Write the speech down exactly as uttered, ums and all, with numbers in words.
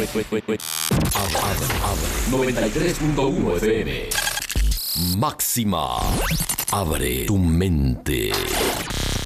Abre, abre. noventa y tres punto uno F M. Máxima. Abre tu mente.